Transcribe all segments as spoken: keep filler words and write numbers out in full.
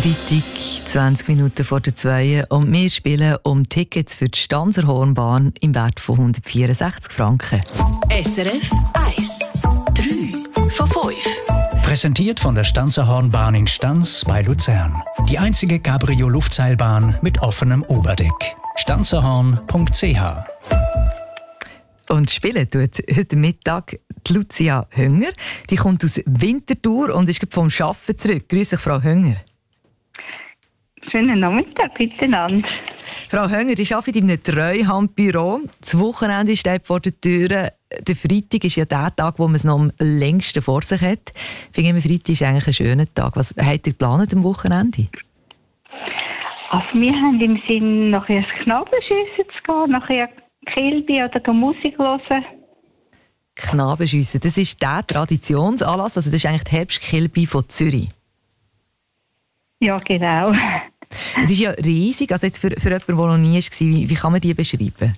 Freitag, zwanzig Minuten vor der zwei und wir spielen um Tickets für die Stanzer Hornbahn im Wert von hundertvierundsechzig Franken. S R F eins. drei von fünf. Präsentiert von der Stanzer Hornbahn in Stans bei Luzern. Die einzige Cabrio-Luftseilbahn mit offenem Oberdeck. stanzerhorn punkt c h. Und spielen tut heute Mittag die Lucia Hönger. Die kommt aus Winterthur und ist vom Arbeiten zurück. Grüß dich, Frau Hönger. Schönen Nachmittag miteinander. Frau Hönger, ich arbeite in einem Treuhandbüro. Das Wochenende steht vor der Tür. Der Freitag ist ja der Tag, wo man es noch am längsten vor sich hat. Ich finde, Freitag ist eigentlich ein schöner Tag. Was habt ihr geplant am Wochenende? Also wir haben im Sinn, nachher ins Knabenschiessen zu gehen, nachher Kilby oder Musik hören. Knabenschiessen, das ist der Traditionsanlass, also das ist eigentlich die Herbstkilby von Zürich. Ja, genau. Es ist ja riesig, also jetzt für, für jemanden, der noch nie war, wie, wie kann man die beschreiben?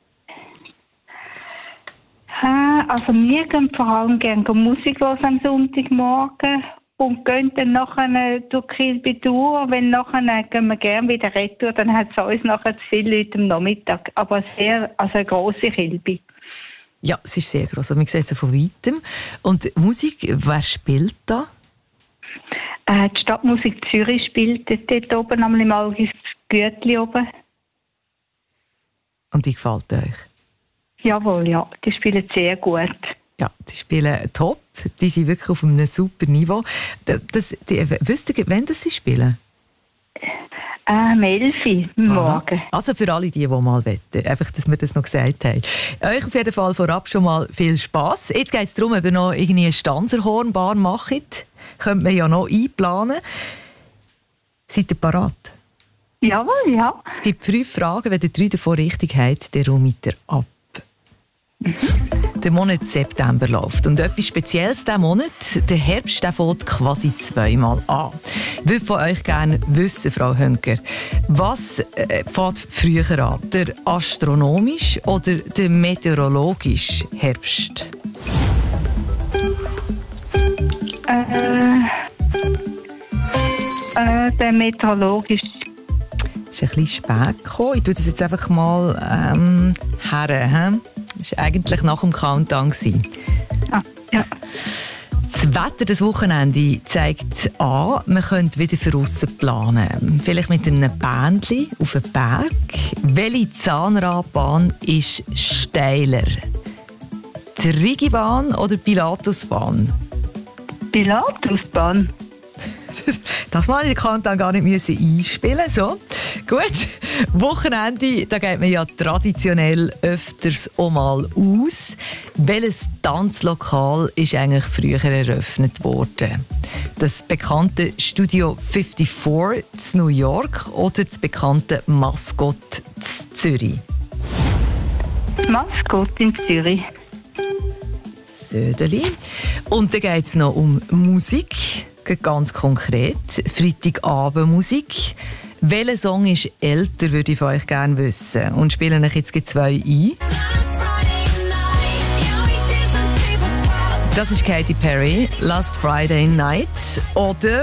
Also wir gehen vor allem gerne Musik hören am Sonntagmorgen und gehen dann nachher durch Kilby durch. Wenn nachher gehen wir gerne wieder retour, dann hat es uns nachher zu viele Leute am Nachmittag. Aber sehr, also eine grosse Kilby. Ja, es ist sehr gross. Also man sieht es von weitem. Und Musik, wer spielt da? Äh, die Stadtmusik Zürich spielt dort oben, einmal im Algis Gütli oben. Und die gefällt euch? Jawohl, ja. Die spielen sehr gut. Ja, die spielen top. Die sind wirklich auf einem super Niveau. Das, die, wisst ihr, wann das sie spielen? Ähm, elfi morgen. Also für alle die, die mal wetten. Einfach, dass wir das noch gesagt haben. Euch auf jeden Fall vorab schon mal viel Spass. Jetzt geht es darum, ob ihr noch irgendwie eine Stanzerhornbahn macht. Könnte man ja noch einplanen. Seid ihr parat? Jawohl, ja. Es gibt fünf Fragen. Wenn ihr drei davon richtig habt, dann räumt ihr ab. Mhm. Der Monat September läuft. Und etwas Spezielles diesen Monat, der Herbst, der fängt quasi zweimal an. Ich würde von euch gerne wissen, Frau Hönger, was äh, fängt früher an? Der astronomische oder der meteorologische Herbst? Äh, äh, der meteorologische. Das ist ein bisschen spät gekommen. Ich tue das jetzt einfach mal ähm, her. Das war eigentlich nach dem Countdown. Ah, ja. Das Wetter des Wochenende zeigt an, man könnte wieder für aussen planen. Vielleicht mit einem Bändchen auf einen Berg. Welche Zahnradbahn ist steiler? Die Rigibahn oder die Pilatusbahn? Pilatusbahn. Das mal ich kann dann gar nicht müssen einspielen. So, gut. Wochenende, da geht man ja traditionell öfters auch mal aus. Welches Tanzlokal ist eigentlich früher eröffnet worden? Das bekannte Studio fünfundfünfzig in New York oder das bekannte Mascot in Zürich? Mascot in Zürich. Södeli. Und dann geht es noch um Musik. Ganz konkret. Freitagabendmusik. Welcher Song ist älter, würde ich von euch gerne wissen. Und spielen euch jetzt zwei ein. Das ist Katy Perry, Last Friday Night. Oder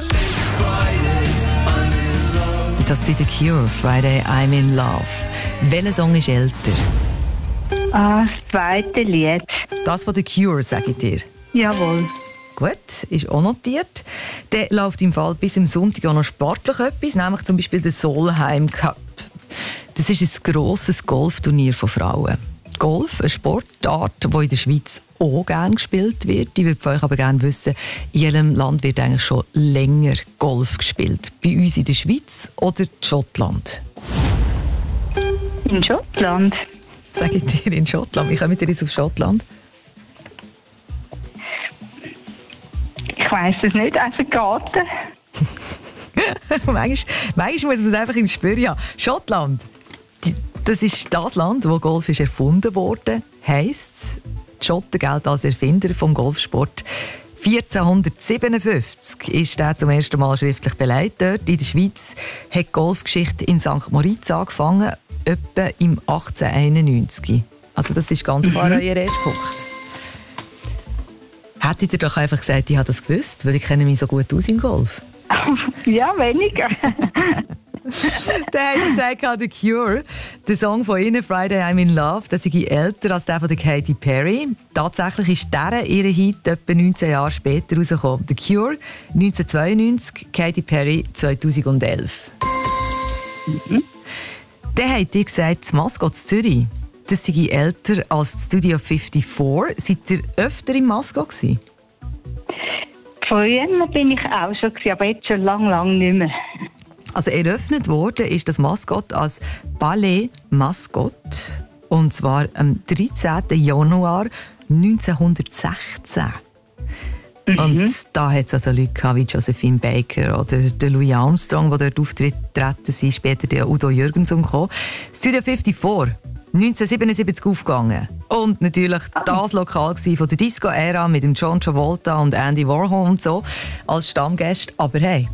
das ist The Cure, Friday I'm in Love. Welcher Song ist älter? Ah, das zweite Lied. Das von The Cure, sage ich dir. Jawohl. Gut, ist auch notiert. Der läuft im Fall bis am Sonntag auch noch sportlich etwas, nämlich zum Beispiel der Solheim Cup. Das ist ein grosses Golfturnier von Frauen. Golf, eine Sportart, die in der Schweiz auch gerne gespielt wird. Ich würde von euch aber gerne wissen, in jedem Land wird eigentlich schon länger Golf gespielt. Bei uns in der Schweiz oder in Schottland? In Schottland. Sag ich dir, in Schottland. Wie kommt ihr jetzt auf Schottland? Ich weiss es nicht, einfach Garten. manchmal, manchmal muss man es einfach im Spür haben. Schottland, die, das ist das Land, wo Golf ist erfunden wurde. Heisst es, die Schotten gelten als Erfinder vom Golfsport. vierzehnhundertsiebenundfünfzig ist der zum ersten Mal schriftlich belegt. Dort in der Schweiz hat die Golfgeschichte in Sankt Moritz angefangen, etwa im achtzehnhunderteinundneunzig. Also das ist ganz klar mhm. euer erster Punkt. Hättet ihr doch einfach gesagt, ich habe das gewusst, weil ich kenne mich so gut aus im Golf? Ja, weniger. Der hat gesagt, The Cure, der Song von ihnen, Friday I'm in Love, der sei älter als der von der Katy Perry. Tatsächlich ist der ihre Hit etwa neunzehn Jahre später rausgekommen. The Cure neunzehnhundertzweiundneunzig, Katy Perry zweitausendelf. Mhm. Der hat dir gesagt, das Mascot Zürich, das sei älter als das Studio vierundfünfzig. Seid ihr öfter im Mascot gewesen? Früher bin ich auch schon, aber jetzt schon lang, lang nicht mehr. Also eröffnet worden ist das Mascot als Ballet Mascot, und zwar am dreizehnten Januar neunzehnhundertsechzehn. Mhm. Und da hat es also Leute gehabt wie Josephine Baker oder der Louis Armstrong, die dort auftreten sind, später der Udo Jürgensen gekommen. Studio vierundfünfzig, neunzehnhundertsiebenundsiebzig aufgegangen. Und natürlich oh. das Lokal von der Disco-Ära mit dem John Travolta und Andy Warhol und so als Stammgäste. Aber hey,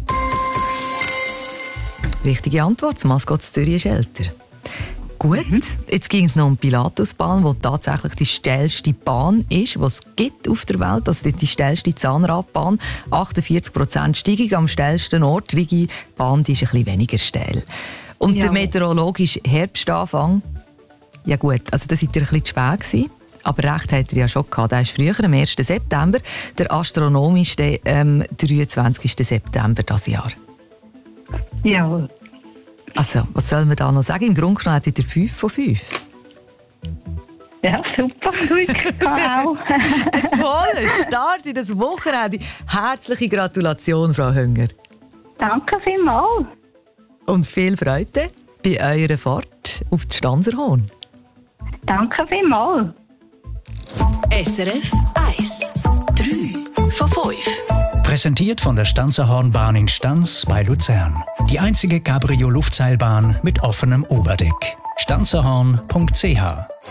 richtige Antwort, das Mascot Zürich ist älter. Gut, mhm. jetzt ging es noch um die Pilatusbahn, die tatsächlich die steilste Bahn ist, die es gibt auf der Welt. Also die steilste Zahnradbahn. achtundvierzig Prozent Steigung am steilsten Ort. Die Rigi Bahn die ist ein bisschen weniger steil. Und ja. Der meteorologische Herbstanfang, ja gut, also da seid ihr ein bisschen zu spät gewesen. Aber recht hat er ja schon gehabt. Der ist früher, am ersten September. Der astronomische ähm, dreiundzwanzigsten September dieses Jahr. Ja. Also, was soll man da noch sagen? Im Grunde genommen hat er fünf von fünf. Ja, super, gut. Wow. Ein toller Start in das Wochenende. Herzliche Gratulation, Frau Hönger. Danke vielmals. Und viel Freude bei eurer Fahrt auf die Stanserhorn. Danke vielmals. S R F eins. drei von fünf. Präsentiert von der Stanserhornbahn in Stans bei Luzern. Die einzige Cabrio-Luftseilbahn mit offenem Oberdeck. stanserhorn punkt c h